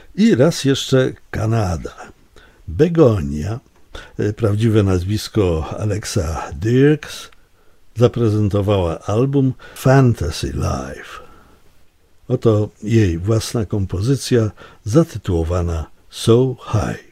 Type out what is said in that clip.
I raz jeszcze Kanada. Begonia, prawdziwe nazwisko Alexa Dirks, zaprezentowała album Fantasy Life. Oto jej własna kompozycja zatytułowana So High.